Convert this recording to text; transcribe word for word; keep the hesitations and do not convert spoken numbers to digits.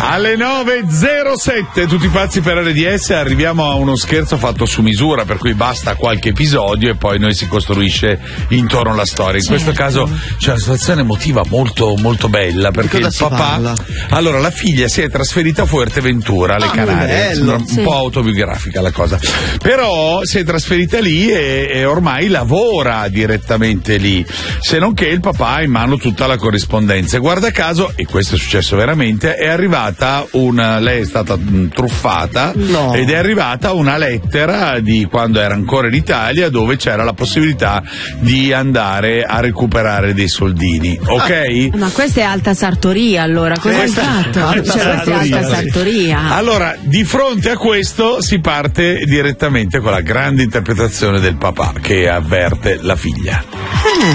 Alle nove e zero sette, tutti pazzi per R D S, arriviamo a uno scherzo fatto su misura, per cui basta qualche episodio e poi noi si costruisce intorno alla storia. In certo. questo caso c'è una situazione emotiva molto molto bella, perché il papà parla? Allora la figlia si è trasferita a Fuerteventura, alle ah, Canarie, sembra un sì. po' autobiografica la cosa, però si è trasferita lì e, e ormai lavora direttamente lì, se non che il papà ha in mano tutta la corrispondenza. Guarda caso, e questo è successo veramente, è arrivata una, lei è stata mh, truffata no. ed è arrivata una lettera di quando era ancora in Italia, dove c'era la possibilità di andare a recuperare dei soldini, ok? Ah, ma questa è alta sartoria, allora cosa hai fatto? Cioè, questa è alta sartoria. Allora, di fronte a questo si parte direttamente con la grande interpretazione del papà che avverte la figlia.